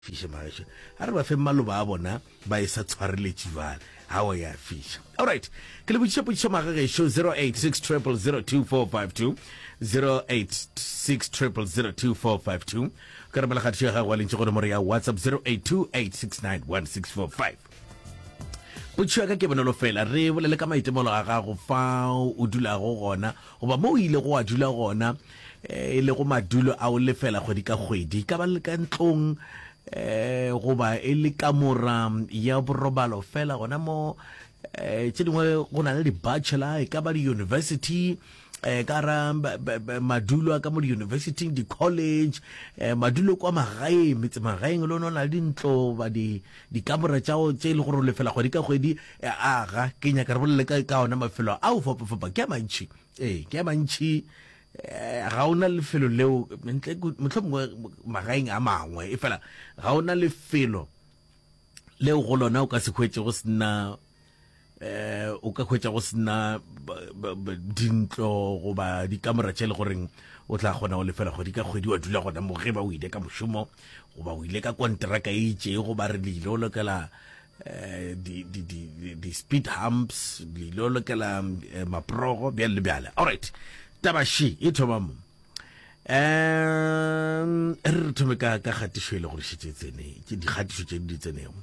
fisha maisha are ba fe maloba a bona ba isa tshwareletsi vale hawa ya fisha. All right, ke le botšiša potšišo magage show 0860002452 0860002452 ka re mela kgatišo ya gago wa lentše gore more ya WhatsApp 0828691645. potšišo ya ka ke bonolo fela re bolele ka maitemolo a gago fa o dulago gona goba mo o ile go a dula gona e le go madulo a o lefela kgwedi ka kgwedi ka ba le ka ntlong goba e le ka mora ya borobalo fela gona mo tše dingwe go na le di-bachelor e ka ba di-university ka ra madulo a ka mo di-university di-college madulo kwa magaeng metse magaeng le ona le dintlo ba dikamora tšao tše e le gore o lefela kgwedi ka kgwedi aga ke nyaka re bolele ka ona mafelo a o fopa ke a mantšhi ke a mantšhi ga ona lefelo leo mohlomongwe magaeng a mangwe e fela ga ona lefelo leo go lona o ka se hwetše go sena o ka hwetša go sena dintlo goba dikamora tše le goreng o tla kgona go lefela kgwedi ka kgwedi wa dula gona mo ge ba o ile ka mošomo goba o ile ka kontraka e itše goba re le ile o lokela di-speed humps le ile o lokela maprogo bjale le bjale. Alright, tabashi e thoma mo re thome ka kgatišo e le gore šetse tsene ke dikgatišo tše di tsenego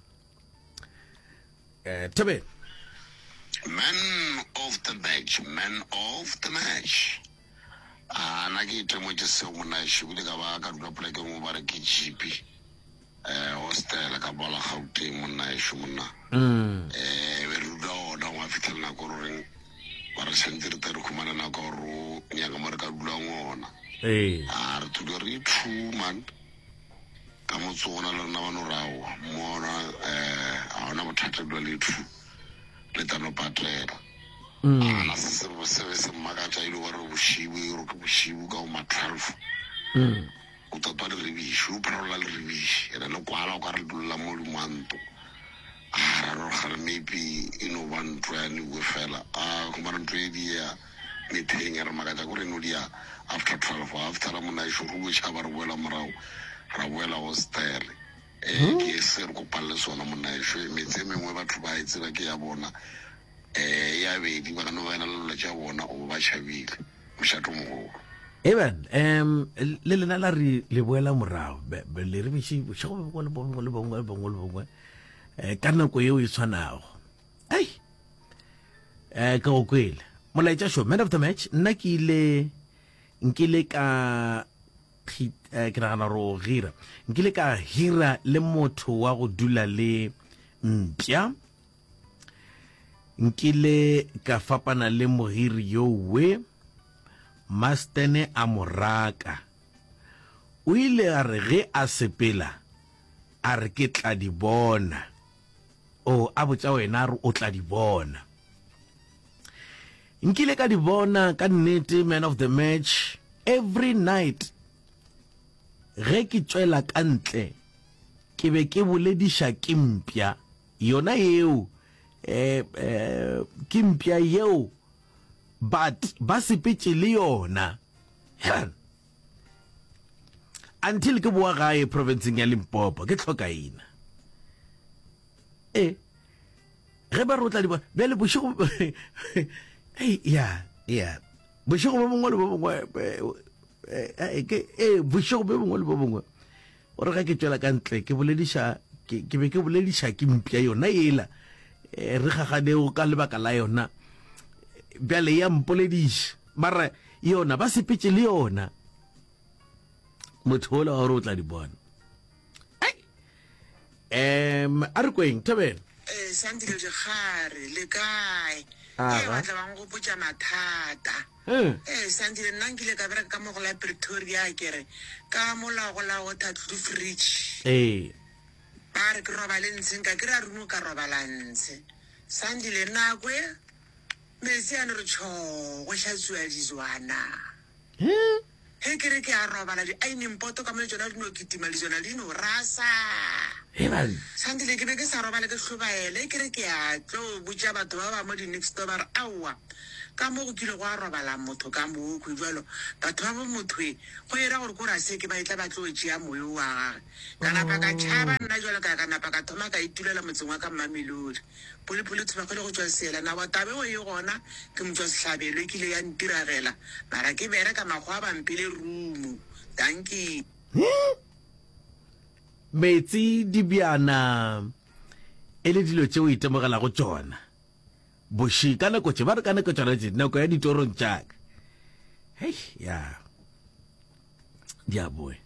Tebe man of the match na ke temo tse se mona shibile ka ba ka dula poleke mo ba re ke GP hostel ka bola Gauteng mona e shumona be re dula ona wa fitela na go reng ba re sentse re tere khumana na go ro nyaka mo re ka dula ngona re tulo re two man ka motsona le na bano rawo mona a ona bothata dula le two le tano patrela ana se makatša ile gore boshibu ka o ma 12 o tatwa le rebiši o parola le rebiši ene le kwala o ka re dula mo dimanto ra roga re maybe ino ba ntlo ya niwe fela kumara ntlo e dia meeting ya re makatša kore eno dia after 12 after ra mona isho go tšhaba re boela morago ra boela hostel ke se re kopale sona mona isho metse mengwe batho ba itsela ke ya bona ya bedi ba no wena le tša bona o ba tšhabile mošato mogolo even le lena la re le boela morago le re biši bošego le bongwe ka nako yeo e tshwanago ai ka go kwele molaetša show man of the match nna nkile ka ke nagana gore o gira nkile ka hira le motho wa go dula le mpša nkile ka fapana le mohiri yo we mastene a moraka o ile a re ge a sepela a re ke tla di bona a botša wena re o tla di bona nkile ka di bona ka nnete man of the match every night ge ke tšwela ka ntle ke be ke bolediša ke mpša yona yeo ke mpša yeo but ba sepetše le yona until ke boa gae provinceng ya Limpopo ke tlhokaina ge ba re o tla di bona bjale bošego bošego bo bongwe le bo bongwe bošego bo bongwe le bo bongwe gore ga ke tšwela ka ntle ke be ke bolediša ke mpša yona ela re gaganeo ka lebaka la yona bjale ya mpolediša mara yona ba sepetše le yona motho ola wa gore o tla di bona a re kweng Thobela santile dikgare le kae batla bang go potša mathata santile nna nkile ka bereka ka mogo la Pretoria kere ka molago la water to fridge ba re ke robale ntsheng ka kry-a rumo ka robalantshe santile nakwe metse ane re tšhogo šatsua dizwana he ke re ke a robala di-aining poto ka mole tsona dino kitima le tsona dino rasa santile ke be ke sa robale ke tlhobaele ke re ke a tlo botsa batho ba ba mo di-next door ba re aowa ka mo go kile go a robala motho ka mookgo jalo batho ba bo motho go era gore ko ra se ke ba itla ba tlo tšea moyo wa gage ka napa ka tšhaba nna jalo ka napa ka thoma ka itulela motseng wa ka Mamelodi polepole thubagole go tswa seela na wa tabe o e gona ke motswa setlhabelo e kile ya ntiragela mara ke bere ka mago a bampile rumo danki metsi dibjana e le dilo tšeo itemogela go tsona boši ka nako tše ba re ka nako tsona tše nako ya ditorong tšaka hei ya diaboe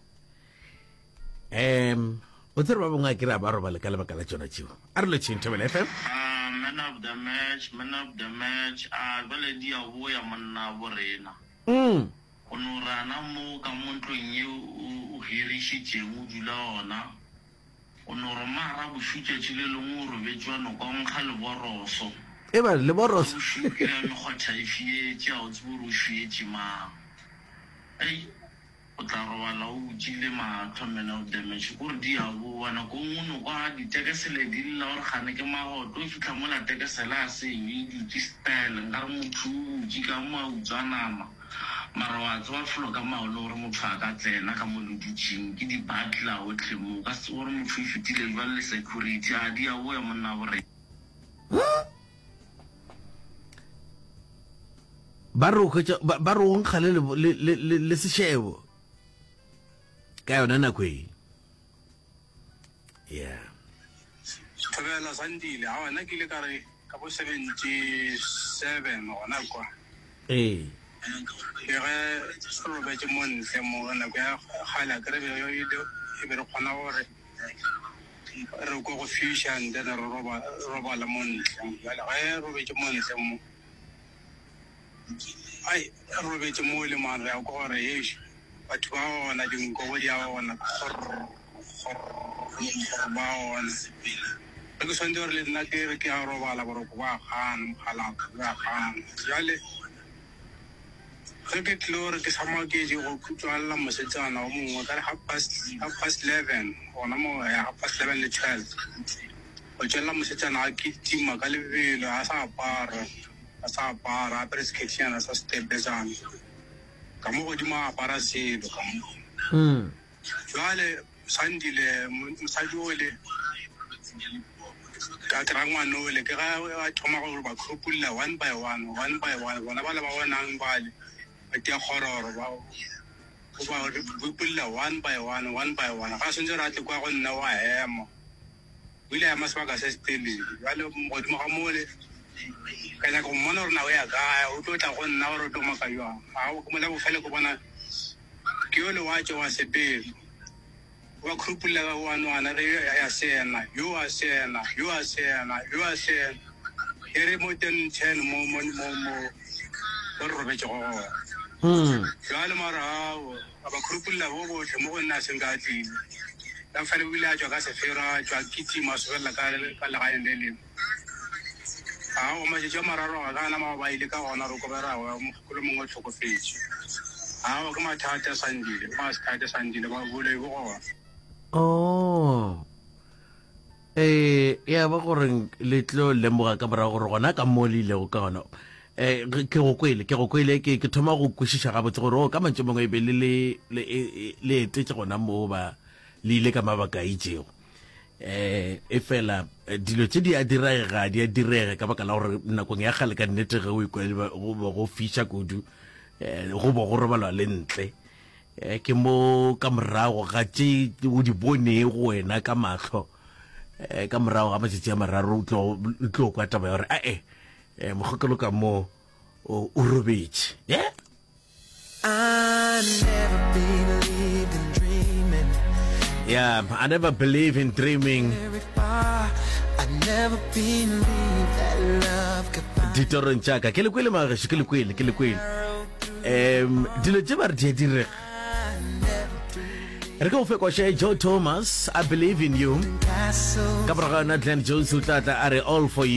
o tsere ba bongwe a kry-a ba robale ka lebaka la tsona tšeo a re lo tšheng Thobela FM man of the match jale di a boya monna borena o no rana mo ka mo ntlong ye o hirišitšeng o dula ona o no re mara bošutšetše le lengwe o robetšwa noko nkga leboroso e ba leboroso o šukile mekgwatha e fietše a o tsebo gore o fietše mang ei o tla robala o utswile matlho man of the match kore di a boa nako ngwe no kwa ditekesele di lela gore gane ke magoto o fitlha mo la tekesele a sengwe dutse style nkare motho o utse ka mo a utswanama mara wa tswa flo ka maolo gore motho a ka tsena ka mo ledutšeng ke di-butler otlhe mo ka se gore motho o fetile jwale le security a di a boya monna bore ba re o nkga le sešebo ka yona nako e ya Thobela Sandile a wena ke ile ka re ka bo 77 gona kwa ee ke ge robetse mo ntle mo nako ya gala ke re e be re kgona gore re ko go fisha and then re robala mo ntle jale ge robetse mo ntle mo ai robetse mo le mare ya ko gore eish batho ba ona dinko di a ona ba ona ke sonde gore le nna ke re ke a robala boroko ba gana mogala ba gana jale ge ke tlore ke sama ke je go tswalla mosetsana o mongwe ka re half past 11 gona mo ya half past 11 le 12 o tswalla mosetsana a kitima ka lebelo a sa apara a prescription sa step down ka mo godimo a apara selo ka mo jale Sandile mosadi ole ka tra ngwana ole ke ga a thoma go ba khopula one by one bona ba le ba bonang bale ba tia khororo ba bupulla one by one ga se ntse ra tle kwa go nna wa hema ile ya maswaka se stele jale modimo ga mole ka ya go mona rona o ya ga o tlo tla go nna o toma ka yo a o mo la bo fele go bona ke yo le wa tšwa wa sepele wa khupula ga wana re ya sena yo a sena ere mo 10 mo robetse go jale mara ba khupula bo botlhe mo go nna sengatli la fele wile a tšwa ka sefera tšwa kitima sefela ka legaeng le lengwe o matšatši a mararo ga kana ma ba ile ka gona re koberago mogopolo mongwe tlhokofetse ke mathata Sandile ba bole go gona ya ba gore le tlo lemoga ka morago gore gona ka mo le ilego ka gona ke go kwele ke thoma go kwešiša gabotse gore ka mantse mongwe e be le etetse gona moo ba le ile ka mabaka a itsego e fela dilo tse di a direge ka baka la gore nakong ya gale ka nnete ge o go fiša kudu go bo go robalwa le ntle ke mo ka morago ga tše o di bone go wena ka mahlo ka morago ga matšatši a mararo o tlo kwa taba ya gore mogokolo ka mo o robetse Yeah, I never believe in dreaming. Ditorong tšaka ke lekwele magašo ke lekwele dilo tše ba re di a direga re ka go fekwaša Joe Thomas I believe in you ka morago yona Glenn Jones o tla a re all for you